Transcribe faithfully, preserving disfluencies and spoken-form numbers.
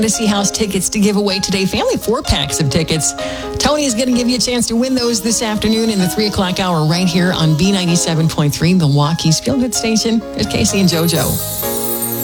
Fantasy House tickets to give away today. Family four packs of tickets. Tony is going to give you a chance to win those this afternoon in the three o'clock hour right here on B ninety-seven point three, Milwaukee's Feel Good Station. Here's Casey and JoJo.